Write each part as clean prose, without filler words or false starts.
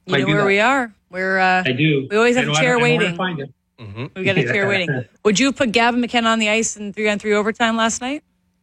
You know where we are. We're. I do. We always have a chair waiting. Find it. Mm-hmm. We got a chair waiting. Would you have put Gavin McKenna on the ice in 3-on-3 overtime last night?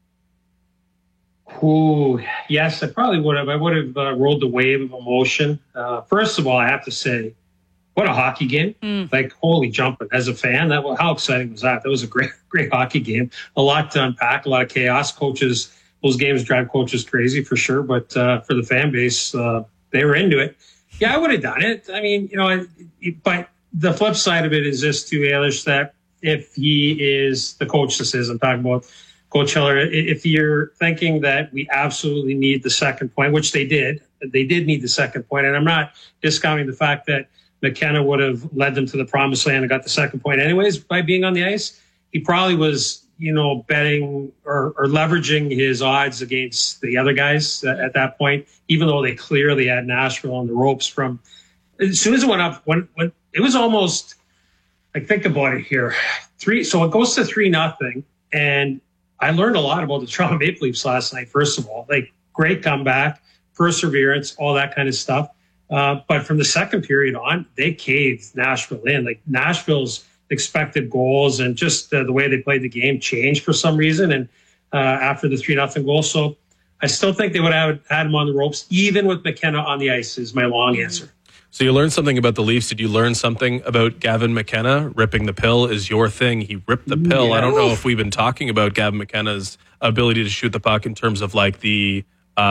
Ooh, yes, I probably would have. I would have rolled the wave of emotion. First of all, I have to say, what a hockey game. Like, holy jumping. As a fan, how exciting was that? That was a great hockey game. A lot to unpack, a lot of chaos. Coaches, those games drive coaches crazy for sure. But for the fan base, they were into it. Yeah, I would have done it. I mean, but the flip side of it is this too, Ailish, that if he is the coach this is, I'm talking about Coach Hiller, if you're thinking that we absolutely need the second point, which they did need the second point, and I'm not discounting the fact that McKenna would have led them to the promised land and got the second point anyways by being on the ice, he probably was, betting or leveraging his odds against the other guys at that point, even though they clearly had Nashville on the ropes from as soon as it went up, when it was almost like, think about it here. So it goes to 3-0, and I learned a lot about the Toronto Maple Leafs last night, first of all. Like, great comeback, perseverance, all that kind of stuff. But from the second period on, they caved Nashville in. Like, Nashville's expected goals and just the way they played the game changed for some reason. And after the 3-0 goal. So I still think they would have had him on the ropes, even with McKenna on the ice, is my long answer. So you learned something about the Leafs. Did you learn something about Gavin McKenna? Ripping the pill is your thing. He ripped the pill. Yeah. I don't know if we've been talking about Gavin McKenna's ability to shoot the puck in terms of like the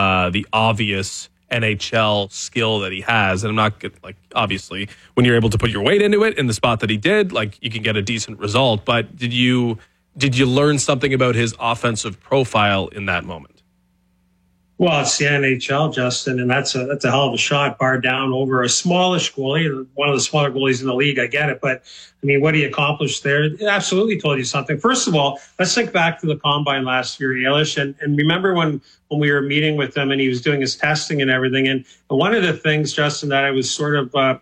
obvious NHL skill that he has. And I'm not like, obviously, when you're able to put your weight into it in the spot that he did, like, you can get a decent result. But did you learn something about his offensive profile in that moment? Well, it's the NHL, Justin, and that's a hell of a shot, bar down over a smallish goalie, one of the smaller goalies in the league. I get it, but I mean, what he accomplished there, it absolutely told you something. First of all, let's think back to the Combine last year, Ailish, and remember when we were meeting with him and he was doing his testing and everything. And one of the things, Justin, that I was sort of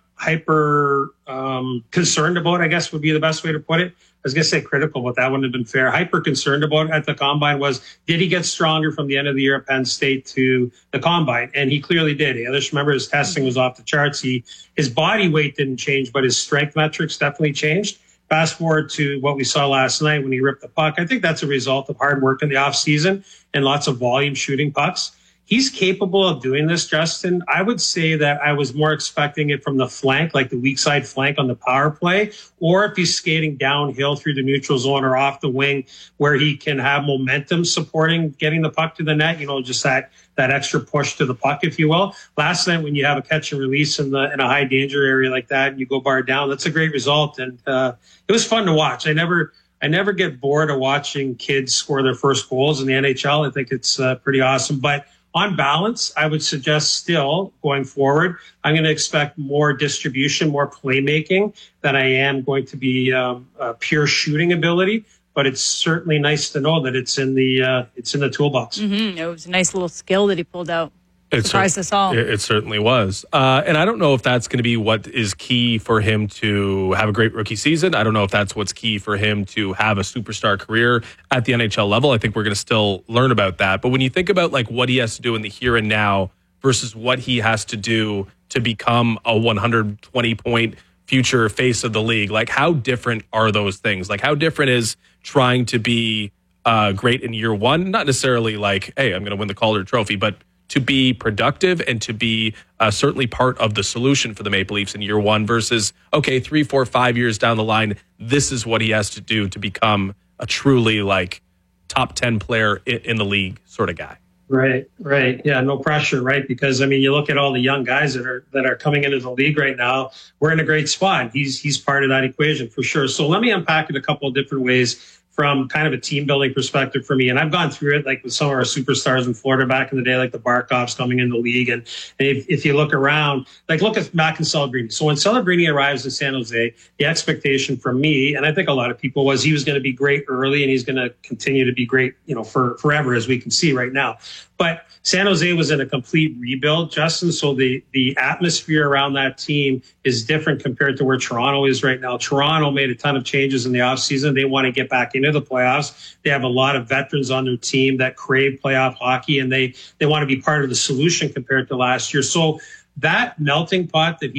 hyper concerned about, I guess would be the best way to put it. I was going to say critical, but that wouldn't have been fair. Hyper concerned about at the Combine was, did he get stronger from the end of the year at Penn State to the Combine? And he clearly did. I just remember his testing was off the charts. His body weight didn't change, but his strength metrics definitely changed. Fast forward to what we saw last night when he ripped the puck. I think that's a result of hard work in the offseason and lots of volume shooting pucks. He's capable of doing this, Justin. I would say that I was more expecting it from the flank, like the weak side flank on the power play, or if he's skating downhill through the neutral zone or off the wing where he can have momentum supporting getting the puck to the net, just that extra push to the puck, if you will. Last night, when you have a catch and release in a high danger area like that and you go bar down, that's a great result. And it was fun to watch. I never get bored of watching kids score their first goals in the NHL. I think it's pretty awesome. But on balance, I would suggest still going forward, I'm going to expect more distribution, more playmaking than I am going to be pure shooting ability. But it's certainly nice to know that it's in the toolbox. Mm-hmm. It was a nice little skill that he pulled out. Surprised us all. It certainly was. And I don't know if that's going to be what is key for him to have a great rookie season. I don't know if that's what's key for him to have a superstar career at the NHL level. I think we're going to still learn about that. But when you think about like what he has to do in the here and now versus what he has to do to become a 120-point future face of the league, like how different are those things? Like how different is trying to be great in year one? Not necessarily like, hey, I'm going to win the Calder Trophy, but to be productive and to be certainly part of the solution for the Maple Leafs in year one versus, okay, 3, 4, 5 years down the line, this is what he has to do to become a truly like top 10 player in the league sort of guy. Right. Yeah, no pressure, right? Because I mean, you look at all the young guys that are coming into the league right now. We're in a great spot. He's part of that equation for sure. So let me unpack it a couple of different ways from kind of a team building perspective for me. And I've gone through it like with some of our superstars in Florida back in the day, like the Barkovs coming in the league. And if you look around, like look at Mac and Celebrini. So when Celebrini arrives in San Jose, the expectation from me, and I think a lot of people, was he was going to be great early and he's going to continue to be great, for forever, as we can see right now. But San Jose was in a complete rebuild, Justin. So the atmosphere around that team is different compared to where Toronto is right now. Toronto made a ton of changes in the offseason. They want to get back into the playoffs. They have a lot of veterans on their team that crave playoff hockey, and they want to be part of the solution compared to last year. So that melting pot that